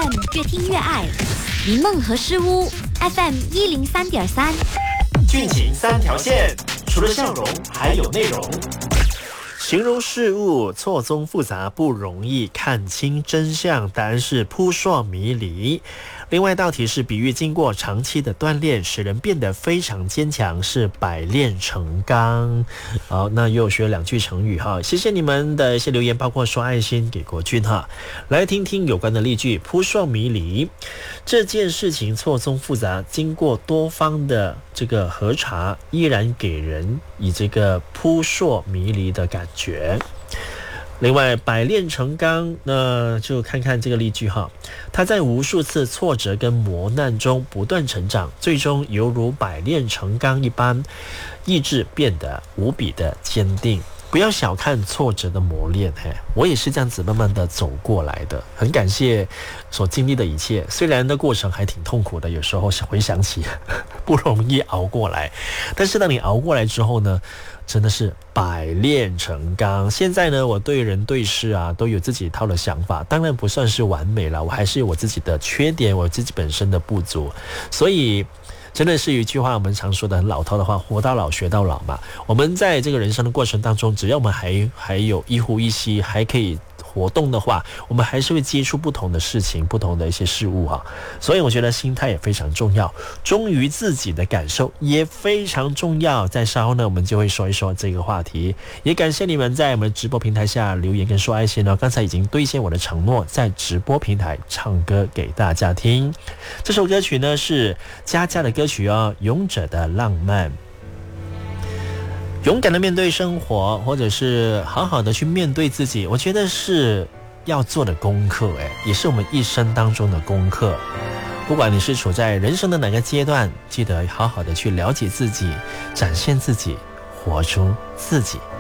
FM 越听越爱，迷梦和诗屋 FM 103.3， 剧情三条线，除了笑容还有内容。形容事物错综复杂，不容易看清真相，答案是扑朔迷离。另外一道题是比喻经过长期的锻炼，使人变得非常坚强，是百炼成钢。好，那又学两句成语哈，谢谢你们的一些留言，包括说爱心给国军哈。来听听有关的例句：扑朔迷离，这件事情错综复杂，经过多方的这个核查，依然给人以这个扑朔迷离的感觉。另外，百炼成钢，那就看看这个例句哈。他在无数次挫折跟磨难中不断成长，最终犹如百炼成钢一般，意志变得无比的坚定。不要小看挫折的磨练，我也是这样子慢慢的走过来的，很感谢所经历的一切，虽然的过程还挺痛苦的，有时候回想起不容易熬过来，但是当你熬过来之后呢，真的是百炼成钢。现在呢，我对人对事啊都有自己一套的想法，当然不算是完美了，我还是有我自己的缺点，我自己本身的不足，所以真的是一句话我们常说的很老套的话，活到老学到老嘛。我们在这个人生的过程当中，只要我们还有一呼一吸，还可以活动的话，我们还是会接触不同的事情，不同的一些事物哈。所以我觉得心态也非常重要，忠于自己的感受也非常重要。在稍后呢，我们就会说一说这个话题。也感谢你们在我们的直播平台下留言跟说爱心呢。刚才已经兑现我的承诺，在直播平台唱歌给大家听。这首歌曲呢是佳佳的歌曲哦，《勇者的浪漫》。勇敢的面对生活，或者是好好的去面对自己，我觉得是要做的功课，也是我们一生当中的功课。不管你是处在人生的哪个阶段，记得好好的去了解自己，展现自己，活出自己。